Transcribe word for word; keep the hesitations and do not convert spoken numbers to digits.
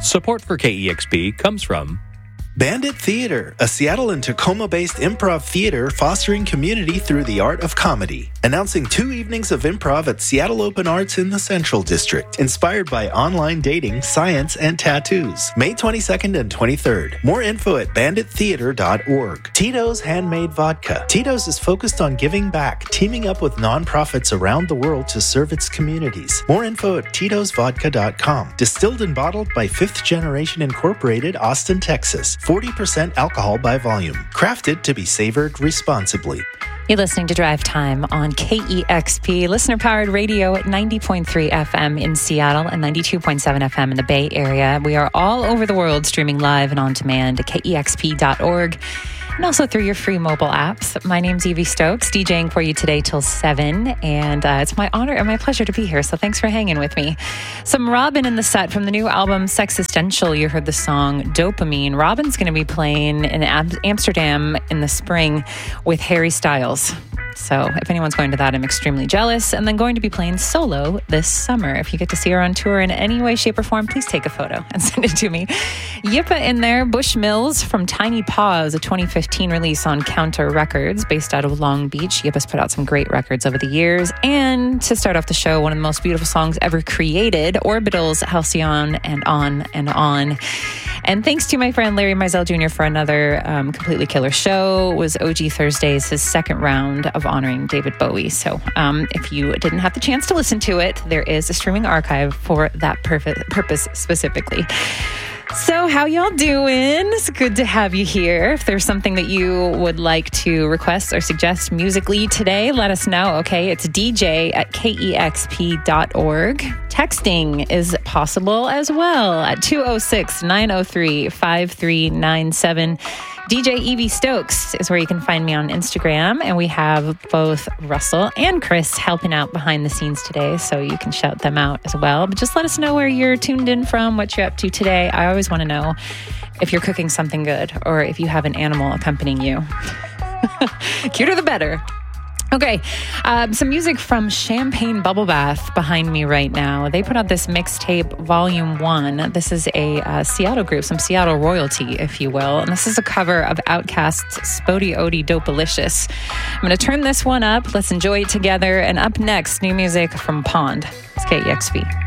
Support for K E X P comes from Bandit Theater, a Seattle and Tacoma-based improv theater fostering community through the art of comedy. Announcing two evenings of improv at Seattle Open Arts in the Central District, inspired by online dating, science, and tattoos. May twenty-second and twenty-third. More info at bandit theater dot org. Tito's Handmade Vodka. Tito's is focused on giving back, teaming up with nonprofits around the world to serve its communities. More info at titos vodka dot com. Distilled and bottled by Fifth Generation Incorporated, Austin, Texas. forty percent alcohol by volume. Crafted to be savored responsibly. You're listening to Drive Time on K E X P, listener-powered radio at ninety point three F M in Seattle and ninety-two point seven F M in the Bay Area. We are all over the world streaming live and on demand at K E X P dot org. And also through your free mobile apps. My name's Evie Stokes, DJing for you today till seven, and uh, it's my honor and my pleasure to be here, so thanks for hanging with me. Some Robin in the set from the new album Sexistential. You heard the song Dopamine. Robin's going to be playing in Ab- Amsterdam in the spring with Harry Styles. So if anyone's going to that, I'm extremely jealous. And then going to be playing solo this summer. If you get to see her on tour in any way, shape, or form, please take a photo and send it to me. Yippa in there, Bush Mills from Tiny Paws, a twenty fifteen release on Counter Records based out of Long Beach. Yippa's put out some great records over the years. And to start off the show, one of the most beautiful songs ever created, Orbital's Halcyon and On and On. And thanks to my friend Larry Mizell Junior for another um, completely killer show. It was O G Thursdays, his second round of honoring David Bowie. So um, if you didn't have the chance to listen to it, there is a streaming archive for that perf- purpose specifically. So how y'all doing? It's good to have you here. If there's something that you would like to request or suggest musically today, let us know, okay? It's D J at K E X P dot org. Texting is possible as well at two oh six, nine oh three, five three nine seven. D J Evie Stokes is where you can find me on Instagram, and we have both Russell and Chris helping out behind the scenes today, so you can shout them out as well. But just let us know where you're tuned in from, what you're up to today. I always want to know if you're cooking something good or if you have an animal accompanying you. Cuter the better. Okay, um, some music from Champagne Bubble Bath behind me right now. They put out this mixtape, Volume one. This is a uh, Seattle group, some Seattle royalty, if you will. And this is a cover of Outkast's Spodie Odie Dopalicious. I'm going to turn this one up. Let's enjoy it together. And up next, new music from Pond. It's K E X P.